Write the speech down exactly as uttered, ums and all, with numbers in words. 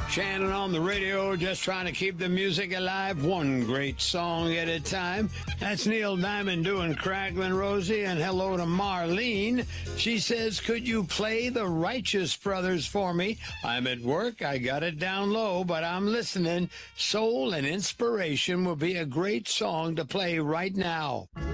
Shannon on the radio, just trying to keep the music alive, one great song at a time. That's Neil Diamond doing Cracklin' Rosie, and hello to Marlene. She says, could you play the Righteous Brothers for me? I'm at work, I got it down low, but I'm listening. Soul and Inspiration will be a great song to play right now.